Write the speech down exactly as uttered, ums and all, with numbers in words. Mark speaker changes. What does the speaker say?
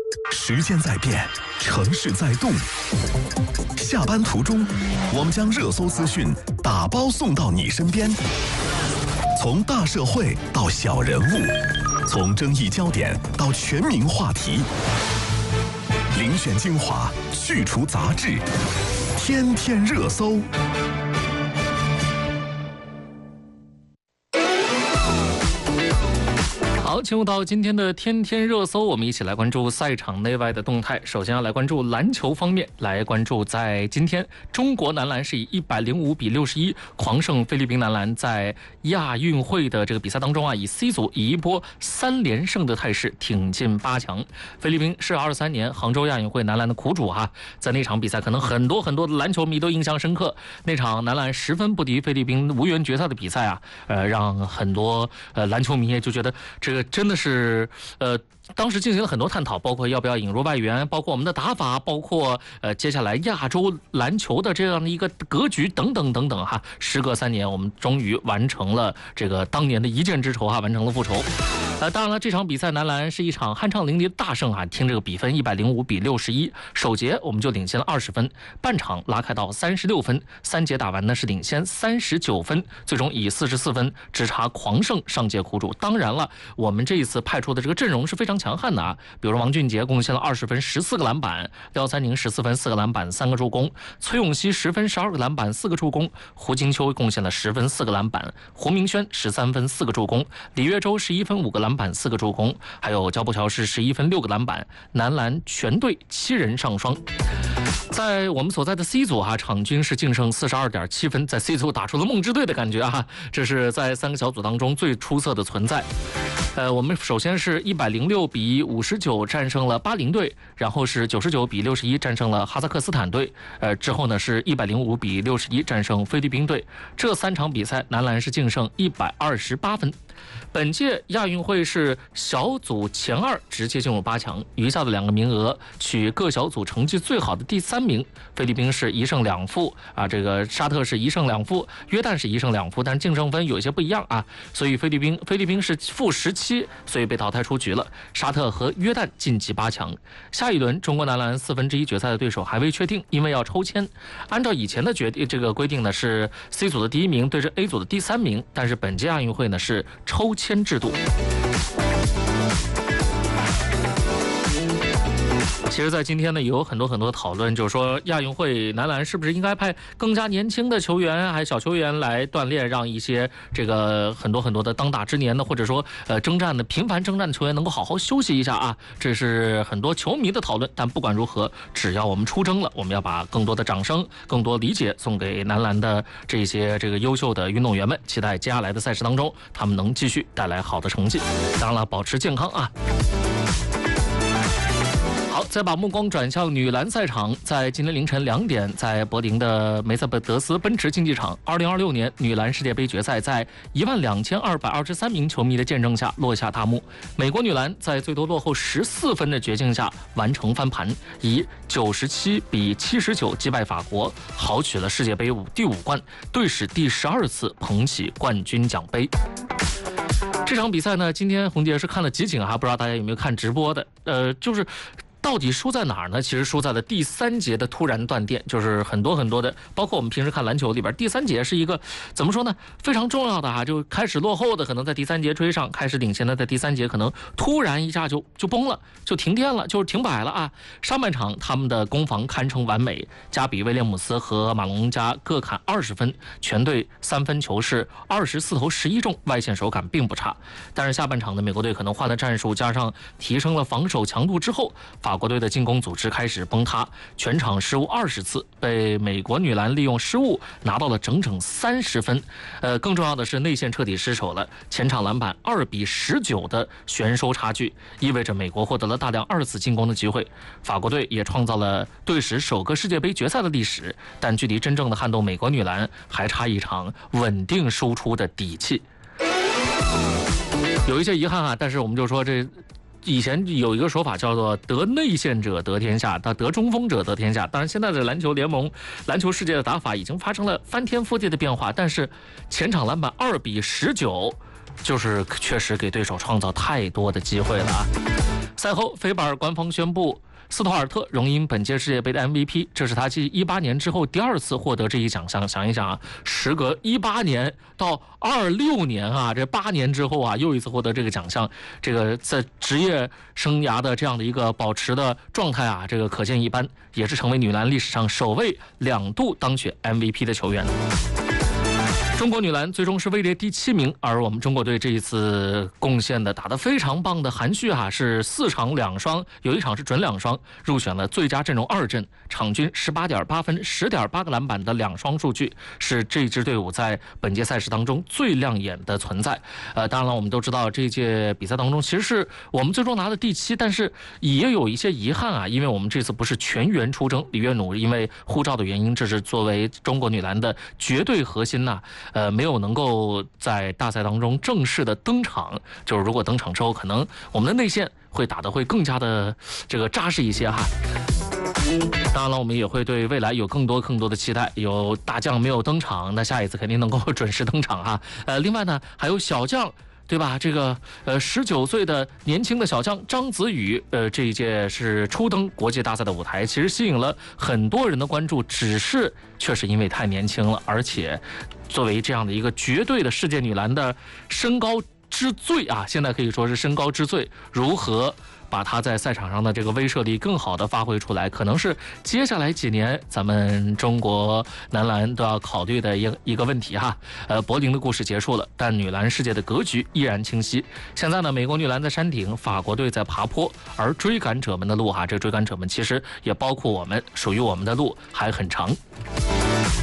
Speaker 1: 时间在变，城市在动。下班途中，我们将热搜资讯打包送到你身边。从大社会到小人物，从争议焦点到全民话题，遴选精华，去除杂质，天天热搜。
Speaker 2: 好，进入到今天的天天热搜，我们一起来关注赛场内外的动态。首先要来关注篮球方面，来关注在今天，中国男篮是以一百零五比六十一狂胜菲律宾男篮，在亚运会的这个比赛当中啊，以 C 组以一波三连胜的态势挺进八强。菲律宾是二三年杭州亚运会男篮的苦主哈，在那场比赛可能很多很多的篮球迷都印象深刻。那场男篮十分不敌菲律宾无缘决赛的比赛啊，呃，让很多呃篮球迷也就觉得这个。真的是，呃，当时进行了很多探讨，包括要不要引入外援，包括我们的打法，包括呃接下来亚洲篮球的这样的一个格局等等等等哈。时隔三年，我们终于完成了这个当年的一箭之仇哈，完成了复仇。呃，当然了，这场比赛男篮是一场酣畅淋漓的大胜啊！听这个比分一百零五比六十一，首节我们就领先了二十分，半场拉开到三十六分，三节打完呢是领先三十九分，最终以四十四分直插狂胜上届苦主。当然了，我们这一次派出的这个阵容是非常强悍的啊，比如王俊杰贡献了二十分、十四个篮板，廖三宁十四分、四个篮板、三个助攻，崔永熙十分、十二个篮板、四个助攻，胡金秋贡献了十分、四个篮板，胡明轩十三分、四个助攻，李月洲十一分、五个篮板、四个助攻，还有焦步乔是十一分、六个篮板，男篮全队七人上双。在我们所在的 C 组哈，场均是净胜四十二点七分，在 C 组打出了梦之队的感觉啊，这是在三个小组当中最出色的存在。呃，我们首先是一百零六比五十九战胜了巴林队，然后是九十九比六十一战胜了哈萨克斯坦队，呃，之后呢是一百零五比六十一战胜菲律宾队。这三场比赛，男篮是净胜一百二十八分。本届亚运会是小组前二直接进入八强，余下的两个名额取各小组成绩最好的第三名。菲律宾是一胜两负啊，这个沙特是一胜两负，约旦是一胜两负，但净胜分有一些不一样啊，所以菲律宾菲律宾是负十七，所以被淘汰出局了。沙特和约旦晋级八强。下一轮中国男篮四分之一决赛的对手还未确定，因为要抽签。按照以前的决定这个规定呢，是 C 组的第一名对着 A 组的第三名，但是本届亚运会呢是抽签制度。其实在今天呢也有很多很多讨论，就是说亚运会男篮是不是应该派更加年轻的球员还有小球员来锻炼，让一些这个很多很多的当打之年的或者说呃征战的频繁征战的球员能够好好休息一下啊，这是很多球迷的讨论。但不管如何，只要我们出征了，我们要把更多的掌声更多理解送给男篮的这些这个优秀的运动员们，期待接下来的赛事当中他们能继续带来好的成绩，当然了保持健康啊。好，再把目光转向女篮赛场，在今天凌晨两点，在柏林的梅赛德斯奔驰竞技场，二零二六年女篮世界杯决赛在一万两千二百二十三名球迷的见证下落下大幕。美国女篮在最多落后十四分的绝境下完成翻盘，以九十七比七十九击败法国，豪取了世界杯第五冠，队史第十二次捧起冠军奖杯。这场比赛呢，今天红姐是看了集锦哈，不知道大家有没有看直播的？呃，就是。到底输在哪儿呢？其实输在了第三节的突然断电，就是很多很多的，包括我们平时看篮球里边，第三节是一个怎么说呢？非常重要的哈，就开始落后的可能在第三节追上，开始领先的在第三节可能突然一下就就崩了，就停电了，就是停摆了啊。上半场他们的攻防堪称完美，加比威廉姆斯和马龙加各砍二十分，全队三分球是二十四投十一中，外线手感并不差。但是下半场的美国队可能换了战术，加上提升了防守强度之后，法国队的进攻组织开始崩塌，全场失误二十次，被美国女篮利用失误拿到了整整三十分。呃，更重要的是内线彻底失守了，前场篮板二比十九的悬殊差距，意味着美国获得了大量二次进攻的机会。法国队也创造了队史首个世界杯决赛的历史，但距离真正的撼动美国女篮还差一场稳定输出的底气。有一些遗憾啊，但是我们就说这。以前有一个说法叫做得内线者得天下，得中锋者得天下。当然现在的篮球联盟篮球世界的打法已经发生了翻天覆地的变化，但是前场篮板二比十九就是确实给对手创造太多的机会了啊。 赛后，菲巴尔官方宣布，斯图尔特荣膺本届世界杯的 M V P， 这是他继一八年之后第二次获得这一奖项。想一想啊，时隔一八年到二六年啊，这八年之后啊，又一次获得这个奖项，这个在职业生涯的这样的一个保持的状态啊，这个可见一斑，也是成为女篮历史上首位两度当选 M V P 的球员。中国女篮最终是位列第七名，而我们中国队这一次贡献的打得非常棒的韩旭哈、啊、是四场两双，有一场是准两双，入选了最佳阵容二阵，场均十八点八分、十点八个篮板的两双数据，是这支队伍在本届赛事当中最亮眼的存在。呃，当然了，我们都知道这一届比赛当中，其实是我们最终拿的第七，但是也有一些遗憾啊，因为我们这次不是全员出征，李月努因为护照的原因，这是作为中国女篮的绝对核心呐、啊。呃，没有能够在大赛当中正式的登场，就是如果登场之后，可能我们的内线会打得会更加的这个扎实一些哈。当然了，我们也会对未来有更多更多的期待。有大将没有登场，那下一次肯定能够准时登场哈。呃，另外呢，还有小将。对吧？这个呃，十九岁的年轻的小将张子宇，呃，这一届是初登国际大赛的舞台，其实吸引了很多人的关注，只是确实因为太年轻了，而且作为这样的一个绝对的世界女篮的身高之最啊，现在可以说是身高之最，如何把他在赛场上的这个威慑力更好的发挥出来，可能是接下来几年咱们中国男篮都要考虑的一个一个问题哈。呃，柏林的故事结束了，但女篮世界的格局依然清晰。现在呢，美国女篮在山顶，法国队在爬坡，而追赶者们的路哈，这追赶者们其实也包括我们，属于我们的路还很长。